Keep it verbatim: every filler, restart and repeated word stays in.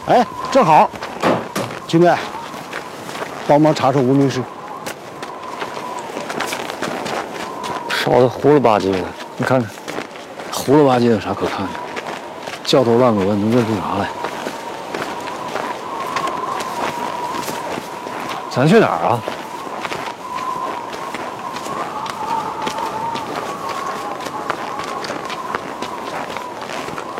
哎，正好，青队，帮忙查查无名氏。 烧的糊了吧唧的，你看看，糊了吧唧有啥可看的？焦头烂额，能认出啥来？咱去哪儿啊？